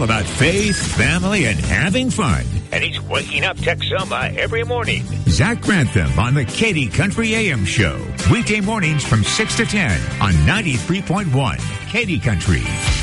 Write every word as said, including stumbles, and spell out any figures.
all about faith, family, and having fun. And he's waking up Texoma every morning. Zach Grantham on the Katy Country A M Show. Weekday mornings from six to ten on ninety-three point one Katy Country.